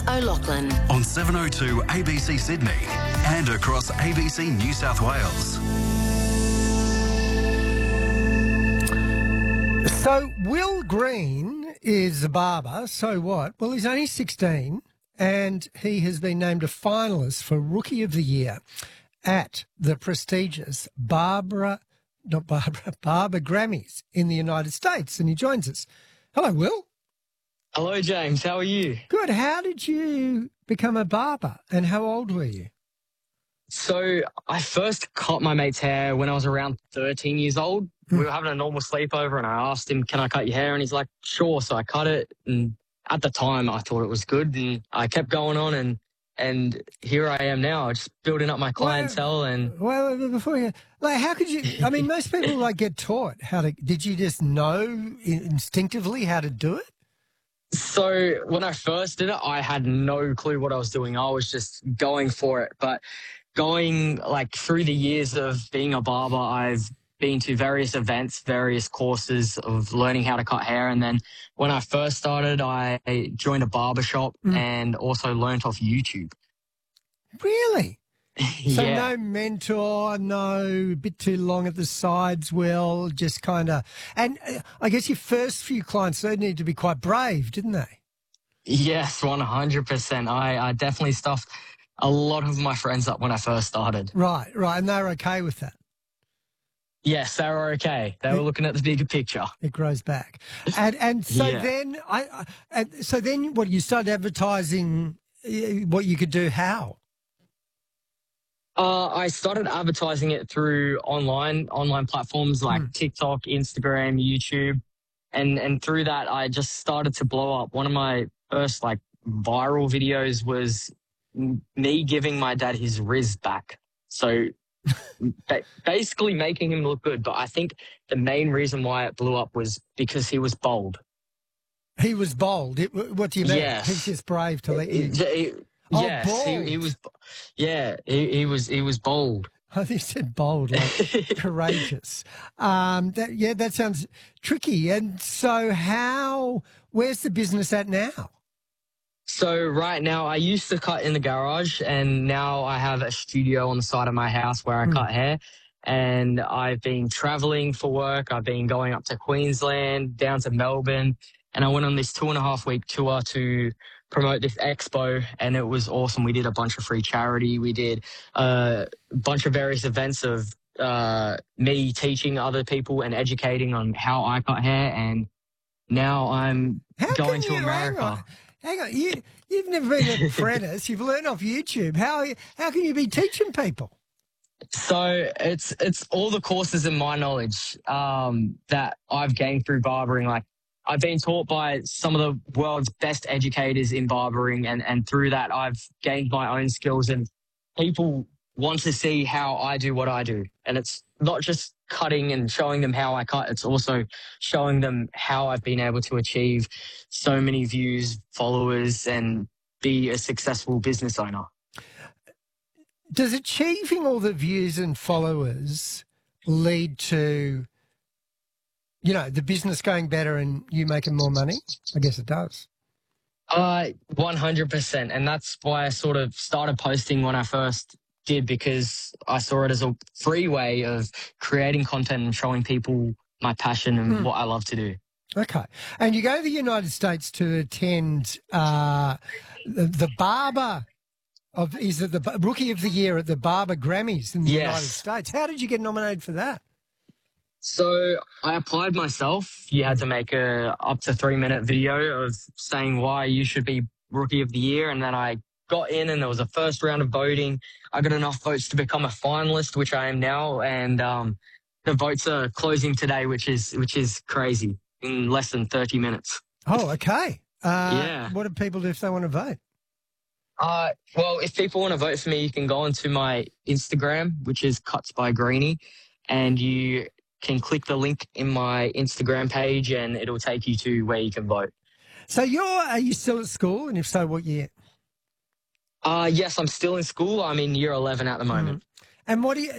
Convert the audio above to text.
O'Loughlin. On 702 ABC Sydney and across ABC New South Wales. So Will Green is a barber, so what? Well, he's only 16 and he has been named a finalist for Rookie of the Year at the prestigious Barber Grammys in the United States, and he joins us. Hello, Will. Hello, James. How are you? Good. How did you become a barber and how old were you? So I first cut my mate's hair when I was around 13 years old. We were having a normal sleepover and I asked him, can I cut your hair? And he's like, sure. So I cut it. And at the time I thought it was good and I kept going on and here I am now, just building up my clientele. Well, before you, how could you, I mean, most people get taught how to, did you just know instinctively how to do it? So when I first did it, I had no clue what I was doing. I was just going for it. But going through the years of being a barber, I've been to various events, various courses of learning how to cut hair. And then when I first started, I joined a barber shop and also learnt off YouTube. Really? So Yeah. no mentor, no bit too long at the sides, Will, just kind of... And I guess your first few clients, they need to be quite brave, didn't they? Yes, 100%. I definitely stuffed a lot of my friends up when I first started. Right. And they were okay with that? Yes, they were okay. They were looking at the bigger picture. It grows back. And so Yeah. then what, you started advertising what you could do how? I started advertising it through online platforms like TikTok, Instagram, YouTube. And through that, I just started to blow up. One of my first viral videos was me giving my dad his Riz back. So basically making him look good. But I think the main reason why it blew up was because he was bold. He was bold. What do you mean? Yes. He's just brave to let you... Yes, bold. he was. Yeah, he was bold. I think you said bold, courageous. That sounds tricky. And so where's the business at now? So right now, I used to cut in the garage, and now I have a studio on the side of my house where I cut hair. And I've been traveling for work. I've been going up to Queensland, down to Melbourne, and I went on this 2.5-week tour to promote this expo, and it was awesome. We did a bunch of free charity. We did a bunch of various events of me teaching other people and educating on how I cut hair, and now I'm going to America. Hang on. You've never been an apprentice. You've learned off YouTube. How can you be teaching people? So it's all the courses in my knowledge that I've gained through barbering. I've been taught by some of the world's best educators in barbering, and through that I've gained my own skills, and people want to see how I do what I do. And it's not just cutting and showing them how I cut, it's also showing them how I've been able to achieve so many views, followers, and be a successful business owner. Does achieving all the views and followers lead to, the business going better and you making more money? I guess it does. 100%. And that's why I sort of started posting when I first did, because I saw it as a free way of creating content and showing people my passion and what I love to do. Okay. And you go to the United States to attend the Barber is it the Rookie of the Year at the Barber Grammys in the United States. How did you get nominated for that? So I applied myself. You had to make a up to 3-minute video of saying why you should be Rookie of the Year. And then I got in and there was a first round of voting. I got enough votes to become a finalist, which I am now. And the votes are closing today, which is crazy, in less than 30 minutes. Oh, okay. Yeah. What do people do if they want to vote? Well, if people want to vote for me, you can go onto my Instagram, which is Cuts by Greenie, and you can click the link in my Instagram page and it'll take you to where you can vote. So are you still at school? And if so, what year? Yes, I'm still in school. I'm in year 11 at the moment. And what do you,